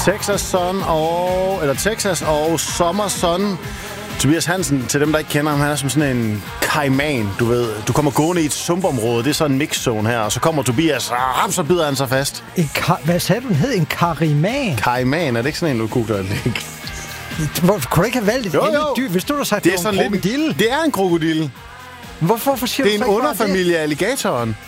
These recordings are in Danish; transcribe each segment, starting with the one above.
Texas og Summer Sun. Tobias Hansen, til dem, der ikke kender ham, han er som sådan en kaiman, du ved. Du kommer gående i et sumpområde, det er sådan en mixzone her, og så kommer Tobias, og så bider han sig fast. Hvad sagde du, den hed? En kariman? Kaiman, er det ikke sådan en, du googler? Kunne du ikke have valgt et andet dyr? Hvis du havde sagt, det er en krokodille? Det er en krokodille. Hvorfor siger det er en underfamilie af alligatoren.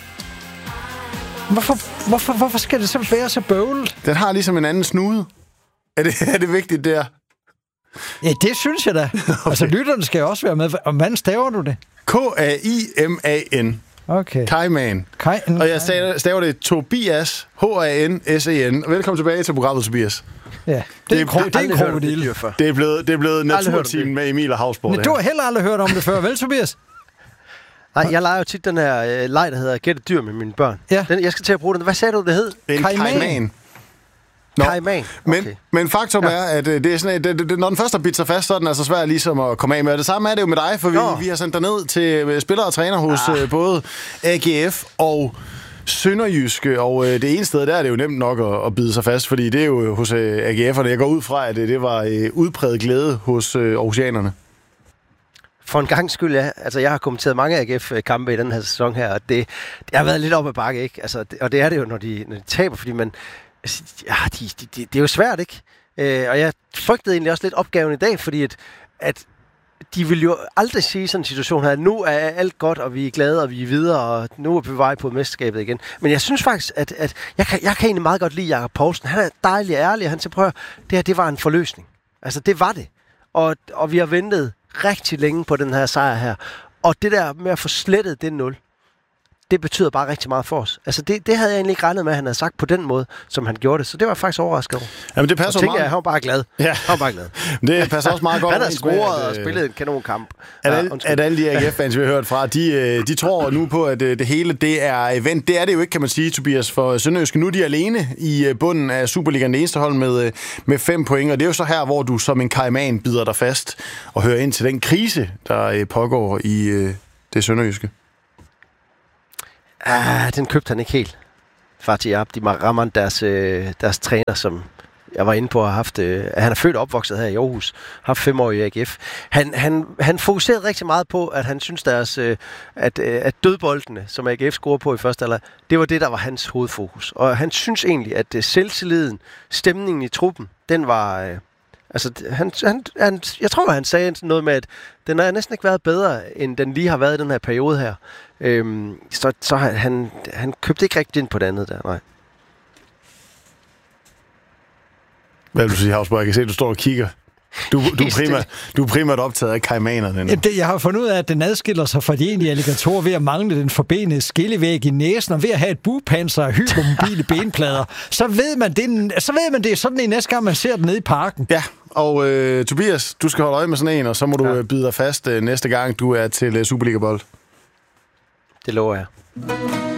Hvorfor skal det så være så bøvlet? Den har ligesom en anden snude. Er det vigtigt der? Ja, det synes jeg da. Okay. Altså, lytterne skal også være med. Og hvordan staver du det? K-A-I-M-A-N. Okay. Kaiman. Og jeg staver det Tobias, H-A-N-S-E-N. Velkommen tilbage til programmet, Tobias. Ja, det er en krokodille. Det er blevet naturtimen med Emil og Havsborg. Men du har heller aldrig hørt om det før, vel, Tobias? Nej, jeg leger jo tit den her leg, der hedder Gæt et dyr med mine børn. Ja. Jeg skal til at bruge den. Hvad sagde du, det hed? Kaiman. Kaiman. Okay. Men faktum er, at det er sådan, når den først har bidt sig fast, så er den altså svær ligesom at komme af med. Og det samme er det jo med dig, for vi har sendt dig ned til spillere og træner hos både AGF og Sønderjyske, og det ene sted, der er det jo nemt nok at bide sig fast, fordi det er jo hos AGF'erne. Jeg går ud fra, at det var udpræget glæde hos aarhusianerne. For en gang skyld, ja. Altså, jeg har kommenteret mange AGF-kampe i den her sæson her, og det har været lidt op ad bakke, ikke? Altså, og det er det jo, når de taber, fordi man... det er jo svært, ikke? Og jeg frygtede egentlig også lidt opgaven i dag, fordi at de vil jo aldrig sige sådan en situation her, nu er alt godt, og vi er glade, og vi er videre, og nu er vi på vej på mesterskabet igen. Men jeg synes faktisk, at jeg kan egentlig meget godt lide Jakob Poulsen. Han er dejlig ærlig, og han siger, prøv det var en forløsning. Altså, det var det. Og vi har ventet rigtig længe på den her sejr her. Og det der med at få slettet det 0, det betyder bare rigtig meget for os. Altså, det havde jeg egentlig ikke regnet med, at han havde sagt på den måde, som han gjorde det. Så det var faktisk overrasket over. Jamen, det passer meget. Han var bare glad. Ja. Han var bare glad. Det passer også meget godt. Han har scoret og spillet en kanonkamp. At alle de AGF-fans, vi har hørt fra, de tror nu på, at det hele det er event. Det er det jo ikke, kan man sige, Tobias, for Sønderjyske. Nu er de alene i bunden af Superligaen, det eneste hold med 5 point. Og det er jo så her, hvor du som en kaiman bider dig fast og hører ind til den krise, der pågår i det Sønderjyske. Den købte han ikke helt. Fatih Abdi Rahman, deres træner, som jeg var inde på, har haft... han er født og opvokset her i Aarhus, har haft 5 år i AGF. Han fokuserede rigtig meget på, at han synes, at dødboldene, som AGF scorede på i første alder, det var det, der var hans hovedfokus. Og han synes egentlig, at selvtilliden, stemningen i truppen, den var... jeg tror, han sagde noget med, at den har næsten ikke været bedre, end den lige har været i den her periode her. Så han købte ikke rigtig ind på det andet der, nej. Hvad vil du sige, Havsborg? Jeg kan se, at du står og kigger. Du er primært optaget af kaimanerne nu. Jeg har fundet ud af, at den adskiller sig fra de egentlige alligatorer ved at mangle den forbenede skillevæg i næsen, og ved at have et bugpanser og hypermobile benplader. Så ved man, det er sådan en næste gang, man ser den nede i parken. Ja, og Tobias, du skal holde øje med sådan en, og så må du bide dig fast næste gang, du er til Superliga-bold. Det lover jeg.